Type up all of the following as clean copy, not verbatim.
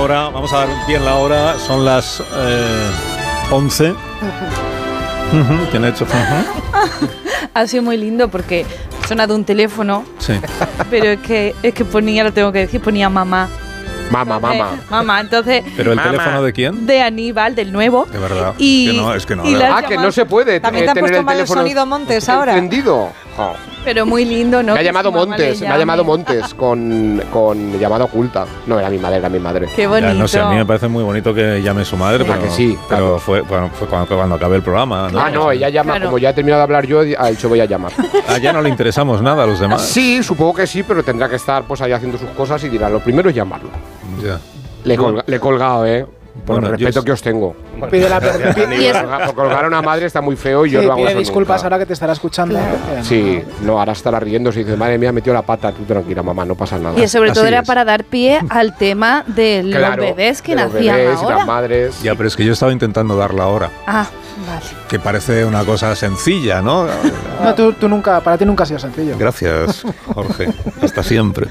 hora, vamos a dar bien la hora, son las 11. ¿Quién ha hecho? Ha sido muy lindo porque ha sonado un teléfono, Sí. pero es que ponía, lo tengo que decir, ponía mamá. Mamá, entonces... ¿Pero el teléfono de quién? De Aníbal, del nuevo. De verdad. Y, es que no. Que no se puede también te han tener puesto el mal el teléfono sonido Montes ahora. encendido. Oh. Pero muy lindo, ¿no? Me ha llamado Que su mamá Montes, le me ha llamado llame. Montes con llamada oculta. No, era mi madre. Qué bonito. Ya, no sé, a mí me parece muy bonito que llame su madre, pero, que sí, pero claro. fue cuando acabé el programa. ¿No? No, ella llama, Claro. como ya he terminado de hablar yo, ha dicho voy a llamar. Ya no le interesamos nada a los demás. Sí, supongo que sí, pero tendrá que estar pues ahí haciendo sus cosas y dirá, lo primero es llamarlo. Ya. Le he colgado, por Bueno, el respeto que os tengo. Pide Por colgar a una madre está muy feo y yo no hago pide eso disculpas nunca. ahora que te estará escuchando. Sí, no, ahora estará riéndose y dice, madre mía, metió la pata, tú tranquila, mamá, no pasa nada. Y sobre todo Así era es. para dar pie al tema de los Claro, bebés que de los nacían bebés y ahora. las madres. Ya, pero es que yo estaba intentando dar la hora, Ah, vale. que parece una cosa sencilla, ¿no? No, tú nunca, para ti nunca ha sido sencillo. Gracias, Jorge. Hasta siempre.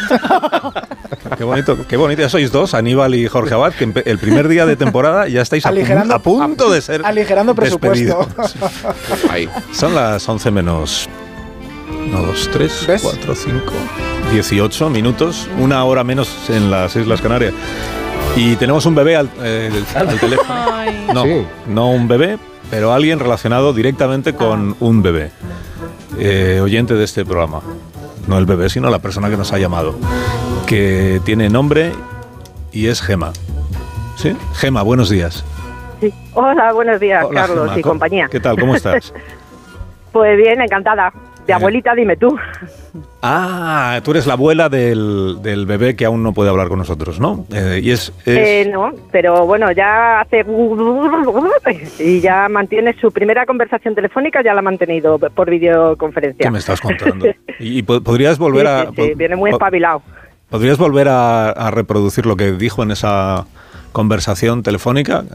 Qué bonito. Ya sois dos, Aníbal y Jorge Abad, que el primer día de temporada ya estáis a punto de ser aligerando presupuesto. despedidos. Ahí. Son las 11 menos 1, 2, 3, ¿Ves? 4, 5, 18 minutos, una hora menos en las Islas Canarias. Y tenemos un bebé al teléfono. Ay. No, Sí. no un bebé, pero alguien relacionado directamente con un bebé. Oyente de este programa. No el bebé, sino la persona que nos ha llamado. Que tiene nombre y es Gema. ¿Sí? Gema, buenos días. Sí. Hola, buenos días, Hola, Carlos Gema. y compañía. ¿Qué tal? ¿Cómo estás? Pues bien, encantada. De abuelita, dime tú. Ah, tú eres la abuela del bebé que aún no puede hablar con nosotros, ¿no? Y es No, pero bueno, ya hace... Y ya mantiene su primera conversación telefónica, ya la ha mantenido por videoconferencia. ¿Qué me estás contando? ¿Y podrías volver a... Sí, viene muy espabilado. ¿Podrías volver a reproducir lo que dijo en esa conversación telefónica?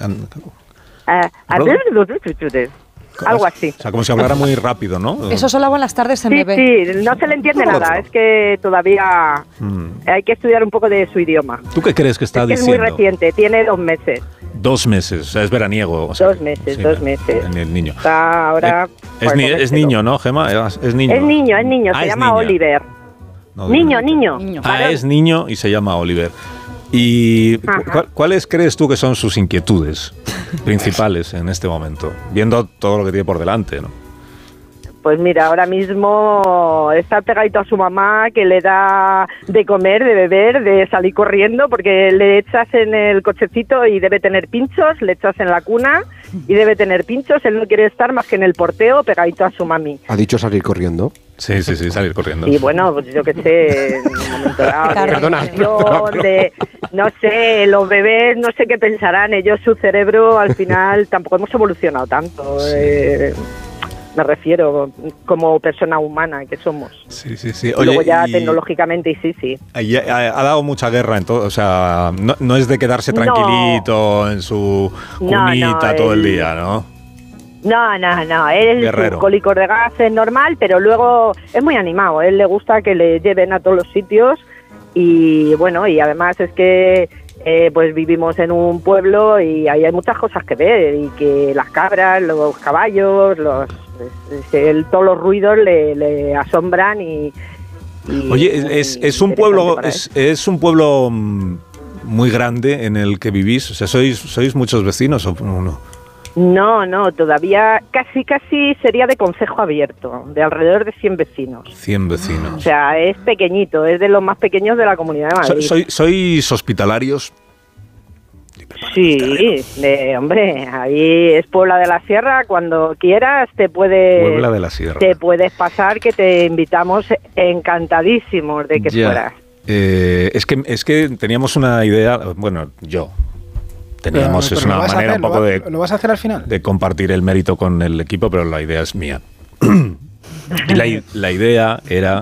Algo así. O sea, como si hablara muy rápido, ¿no? Eso solo hago en las tardes en Sí, bebé. sí, no se le entiende nada. Es que todavía hay que estudiar un poco de su idioma. ¿Tú qué crees que está Es que es diciendo? muy reciente, tiene 2 meses. 2 meses, o sea, es veraniego. O sea, 2 meses, sí, 2 meses. El niño. Está ahora... Es niño, ¿no, Gema? Es niño. Es niño, Ah, se es llama niña. Oliver. No, Niño. Ah, es niño y se llama Oliver. ¿Y Ajá. cuáles crees tú que son sus inquietudes principales en este momento? Viendo todo lo que tiene por delante, ¿no? Pues mira, ahora mismo está pegadito a su mamá, que le da de comer, de beber, de salir corriendo, porque le echas en el cochecito y debe tener pinchos, le echas en la cuna y debe tener pinchos. Él no quiere estar más que en el porteo pegadito a su mami. ¿Ha dicho salir corriendo? Sí, salir corriendo. Y bueno, pues yo qué sé, en un momento dado, Perdona. no sé, los bebés no sé qué pensarán, ellos su cerebro al final tampoco hemos evolucionado tanto, me refiero como persona humana que somos. Sí. Y luego ya tecnológicamente y sí. Ha dado mucha guerra en todo, o sea, no es de quedarse tranquilito en su cunita todo el día, ¿no? No, él Guerrero. su cólicos de gas es normal, pero luego es muy animado, él le gusta que le lleven a todos los sitios y bueno, y además es que pues vivimos en un pueblo y ahí hay muchas cosas que ver y que las cabras, los caballos, todos los ruidos le asombran y Oye, es un pueblo muy grande en el que vivís, o sea, sois muchos vecinos o no. No, todavía casi sería de concejo abierto, de alrededor de 100 vecinos. 100 O vecinos. sea, es pequeñito, es de los más pequeños de la Comunidad de Madrid. ¿Sois hospitalarios? Sí, hombre, ahí es Puebla de la Sierra, cuando quieras Puebla de la Sierra. te puedes pasar, que te invitamos encantadísimos de que fueras. Es que teníamos una idea, bueno, teníamos, es una manera un poco de... ¿Lo vas a hacer al final? De compartir el mérito con el equipo, pero la idea es mía. Y la idea era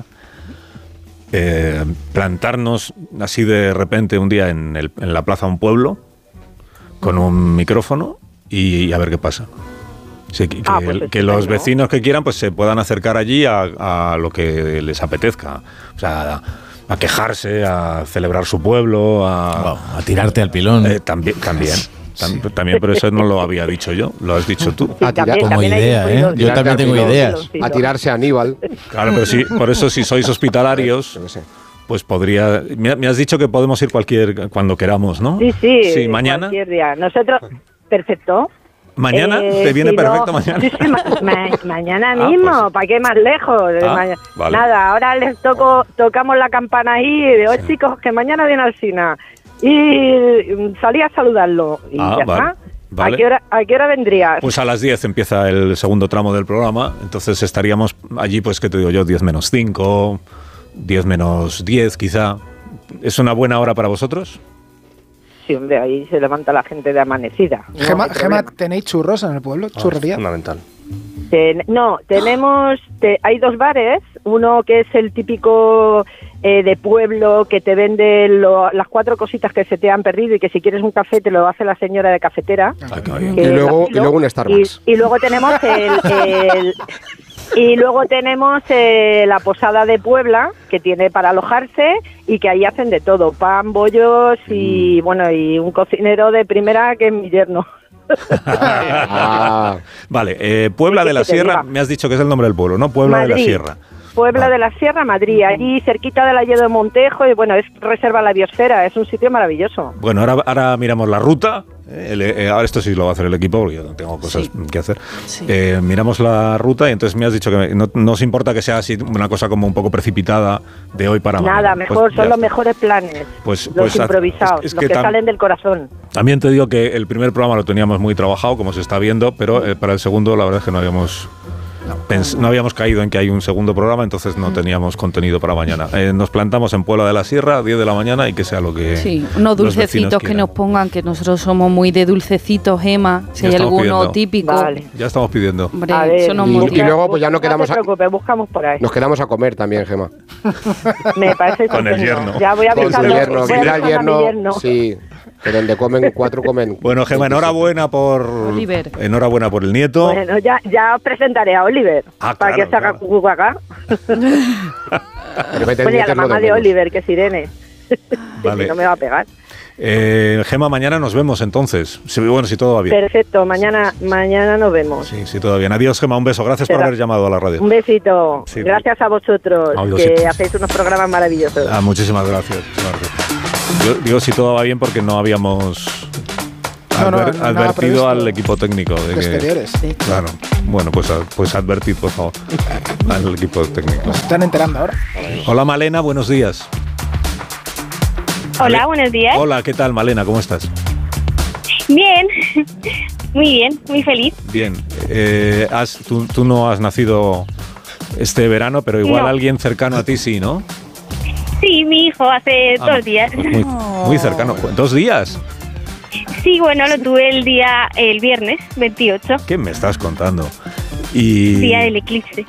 plantarnos así de repente un día en la plaza de un pueblo con un micrófono y a ver qué pasa. Sí, que los vecinos que quieran pues se puedan acercar allí a lo que les apetezca. O sea, a quejarse, a celebrar su pueblo, a tirarte al pilón. También, pero eso no lo había dicho yo, lo has dicho tú. A tirar, como idea, ¿eh? Yo también tengo ideas. A tirarse a Aníbal. Claro, pero sí, por eso si sois hospitalarios, pues podría... Me has dicho que podemos ir cuando queramos, ¿no? Sí, mañana. Cualquier día. Nosotros, perfecto. ¿Mañana? ¿Te viene perfecto mañana? Sí, mañana mismo, pues. ¿para qué más lejos? Vale. Nada, ahora les tocamos la campana ahí de hoy, chicos, que mañana viene Alsina. Y salí a saludarlo. Y ya está. Vale. ¿A qué hora vendrías? Pues a las 10 empieza el segundo tramo del programa, entonces estaríamos allí, pues, ¿qué te digo yo? 10 menos 5, 10 menos 10 quizá. ¿Es una buena hora para vosotros? Sí, hombre, ahí se levanta la gente de amanecida. Gema, ¿tenéis churros en el pueblo? ¿Churrería? Fundamental. Tenemos, hay 2 bares, uno que es el típico de pueblo que te vende las 4 cositas que se te han perdido y que si quieres un café te lo hace la señora de cafetera. Y luego un Starbucks. Y luego tenemos la posada de Puebla, que tiene para alojarse y que ahí hacen de todo, pan, bollos y y un cocinero de primera que es mi yerno. Vale, Puebla de la Sierra, me has dicho que es el nombre del pueblo, ¿no? Puebla Madrid. de la Sierra. Puebla de la Sierra, Madrid, allí cerquita del Alledo de Montejo, y bueno, es reserva a la biosfera, es un sitio maravilloso. Bueno, ahora miramos la ruta, ahora esto sí lo va a hacer el equipo, porque yo tengo cosas que hacer. Sí. Miramos la ruta y entonces me has dicho que no os importa que sea así una cosa como un poco precipitada de hoy para mañana. Nada, mejor, son los mejores planes, los improvisados, los que salen del corazón. También te digo que el primer programa lo teníamos muy trabajado, como se está viendo, pero para el segundo la verdad es que no habíamos caído en que hay un segundo programa, entonces no teníamos contenido para mañana. Nos plantamos en Puebla de la Sierra a 10 de la mañana y que sea lo que unos dulcecitos que nos pongan, que nosotros somos muy de dulcecitos, Gema, si hay alguno pidiendo. Típico. Vale. Ya estamos pidiendo. Hombre, eso nos y luego pues ya no quedamos te preocupes, buscamos por ahí. Nos quedamos a comer también, Gema. Me parece con el yerno. Ya voy a avisarlo. Con el yerno. Sí. Que donde comen 4 comen. Bueno, Gema, enhorabuena por Oliver. Enhorabuena por el nieto. Bueno, ya os presentaré a Oliver para que se haga cucu acá. Y a la mamá de Oliver, que es Irene. Vale. Si no me va a pegar. Gema, mañana nos vemos entonces. Bueno, si todo va bien. Perfecto, mañana nos vemos. Sí, todo bien. Adiós, Gema, un beso. Gracias por haber llamado a la radio. Un besito. Sí. Gracias a vosotros, que hacéis unos programas maravillosos. Muchísimas gracias. Yo digo si todo va bien porque no habíamos advertido al equipo técnico de exteriores. Sí. Claro. Bueno, pues advertid, por favor, al equipo técnico. Nos están enterando ahora. Hola, Malena, buenos días. Hola, buenos días. Hola, ¿qué tal, Malena? ¿Cómo estás? Bien, muy bien, muy feliz. Bien. Tú no has nacido este verano, pero igual alguien cercano a ti sí, ¿no? Sí, mi hijo hace 2 días. Pues muy cercano. 2 días. Sí, bueno, lo tuve el viernes 28. ¿Qué me estás contando? Día del eclipse.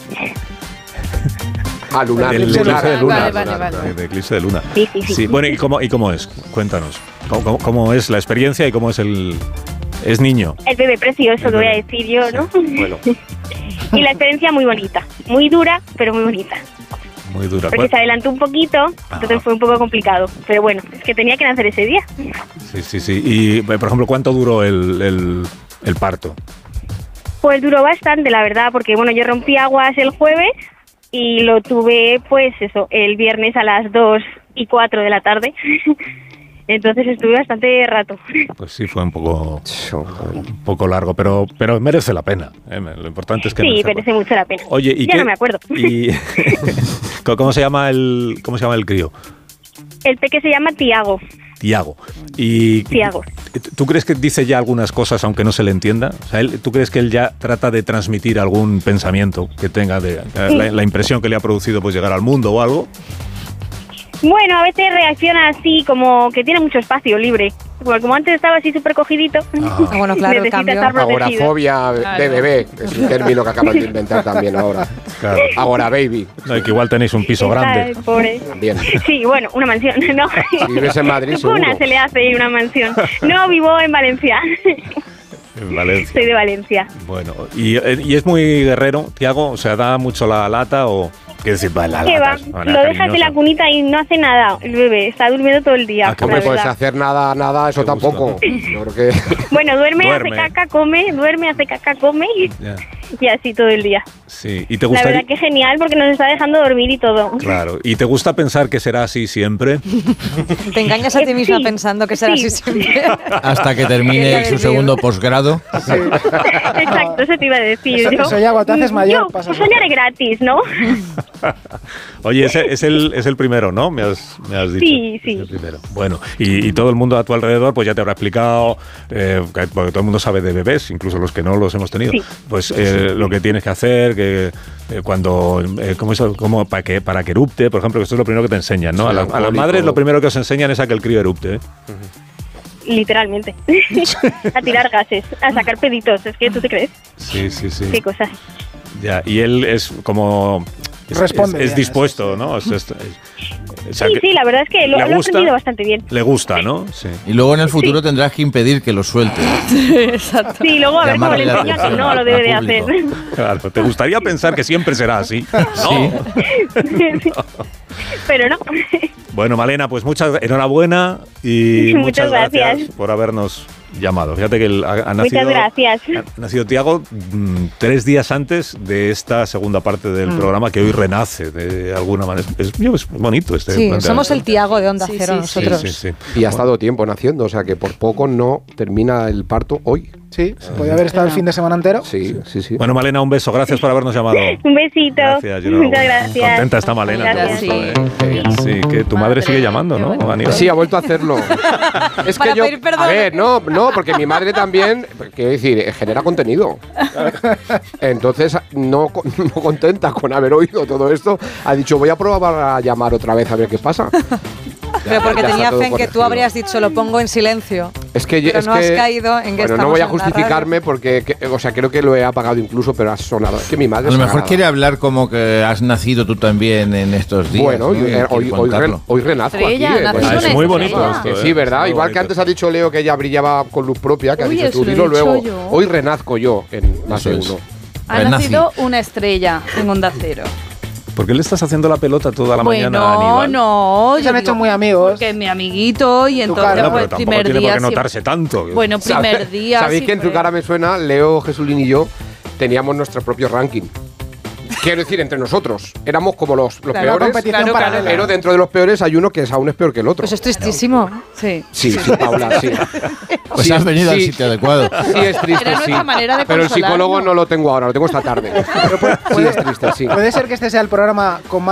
Lunar. El eclipse de luna. Vale. El eclipse de luna. Sí. Bueno, ¿y cómo es? Cuéntanos. ¿Cómo es la experiencia y cómo es es niño? El bebé precioso, lo voy a decir yo, ¿no? Bueno. Y la experiencia muy bonita. Muy dura, pero muy bonita. Muy dura. Porque se adelantó un poquito, entonces fue un poco complicado. Pero bueno, es que tenía que nacer ese día. Sí. Y, por ejemplo, ¿cuánto duró el parto? Pues duró bastante, la verdad, porque bueno, yo rompí aguas el jueves y lo tuve, pues eso, el viernes a las 2:04 de la tarde. Entonces estuve bastante rato. Pues sí, fue un poco largo, pero merece la pena. Lo importante es que merece mucho la pena. Oye, no me acuerdo. ¿Cómo se llama el crío? El peque se llama Tiago. Tiago. Tiago. ¿Tú crees que dice ya algunas cosas aunque no se le entienda? O sea, ¿tú crees que él ya trata de transmitir algún pensamiento que tenga la impresión que le ha producido pues llegar al mundo o algo? Bueno, a veces reacciona así, como que tiene mucho espacio libre. Como antes estaba así súper cogidito. Bueno, claro, necesita estar protegido. Agorafobia de bebé, es un término que acaban de inventar también ahora. Claro. Agora baby. No, que igual tenéis un piso grande. Pobre. También. Sí, bueno, una mansión, ¿no? Si vives en Madrid, seguro. Una se le hace una mansión. No, vivo en Valencia. En Valencia. Soy de Valencia. Bueno, ¿y es muy guerrero, Tiago? O sea, ¿da mucho la lata o...? Quiero decir, la ¿Qué va? Lo dejas de la cunita y no hace nada el bebé. Está durmiendo todo el día. ¿Cómo puedes hacer nada? Eso tampoco. Yo creo que... Bueno, duerme, hace caca, come, hace caca, come y así todo el día. Sí. ¿Y te gustaría? La verdad que genial porque nos está dejando dormir y todo. Claro. ¿Y te gusta pensar que será así siempre? Te engañas a ti misma pensando que será así siempre. Hasta que termine su segundo posgrado. Sí. Exacto, eso te iba a decir. Eso ya cuando te haces mayor pasa. Soñaré gratis, ¿no? Oye, es el primero, ¿no? Me has dicho. Sí. Es el primero. Bueno, y todo el mundo a tu alrededor pues ya te habrá explicado, porque todo el mundo sabe de bebés, incluso los que no los hemos tenido, pues lo que tienes que hacer, que cuando, para que erupte, por ejemplo, que esto es lo primero que te enseñan, ¿no? Sí, a las madres lo primero que os enseñan es a que el crío erupte, ¿eh? Literalmente. A tirar gases, a sacar peditos, es que tú te crees. Sí. Qué cosas. Ya, y él es como... Es dispuesto, ¿no? Sí, la verdad es que lo ha aprendido bastante bien. Le gusta, ¿no? Sí. Y luego en el futuro tendrás que impedir que lo suelte. Exacto. Sí, luego a ver cómo le enseña que no lo debe de hacer. Claro, te gustaría pensar que siempre será así. Sí. Pero no. Bueno, Malena, pues enhorabuena y muchas gracias por habernos llamado. Fíjate que ha nacido Tiago 3 días antes de esta segunda parte del programa que hoy renace de alguna manera. Es bonito este planteamiento. Somos el Tiago de Onda Cero nosotros. Sí. Y ha estado tiempo naciendo, o sea que por poco no termina el parto hoy. Sí, se podía haber estado el fin de semana entero. Sí. Bueno, Malena, un beso. Gracias por habernos llamado. Un besito. Gracias, muchas gracias. Contenta está Malena. Sí, que tu madre sigue llamando, ¿no? Sí, ha vuelto a hacerlo. Es que pedir perdón. A ver, no, porque mi madre también, quiero decir, genera contenido. Entonces, no contenta con haber oído todo esto, ha dicho, voy a probar a llamar otra vez a ver qué pasa. Pero porque tenía fe en que tú habrías dicho, lo pongo en silencio. Pero no has caído en que estamos no voy a justificarme porque, creo que lo he apagado incluso, pero ha sonado. Es que mi madre a lo mejor quiere hablar como que has nacido tú también en estos días. Bueno, ¿no? hoy renazco estrella, aquí. Es muy bonito esto, sí, ¿verdad? Igual que antes ha dicho Leo que ella brillaba con luz propia, que ha dicho tú, dilo luego. Hoy renazco yo en más de uno. Ha nacido una estrella en Onda Cero. ¿Por qué le estás haciendo la pelota toda la mañana a Aníbal? No, se han hecho muy amigos. Porque es mi amiguito y entonces pero pues, tampoco primer tiene día por qué notarse tanto. Bueno, primer día. ¿Sabéis que en tu cara me suena? Leo, Jesulín y yo teníamos nuestro propio ranking. Quiero decir, entre nosotros. Éramos como los peores, pero dentro de los peores hay uno que aún es peor que el otro. Pues es tristísimo. Sí, Paula, sí. Pues sí, has venido al sitio adecuado. Sí, es triste, pero sí. Manera de pero el psicólogo no lo tengo ahora, lo tengo esta tarde. Sí, es triste, sí. Puede ser que este sea el programa con más